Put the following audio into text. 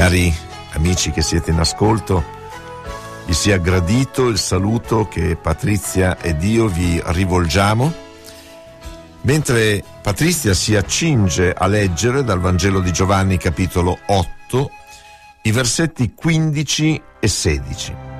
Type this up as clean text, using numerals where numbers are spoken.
Cari amici che siete in ascolto, vi sia gradito il saluto che Patrizia ed io vi rivolgiamo, mentre Patrizia si accinge a leggere dal Vangelo di Giovanni capitolo 8 i versetti 15 e 16.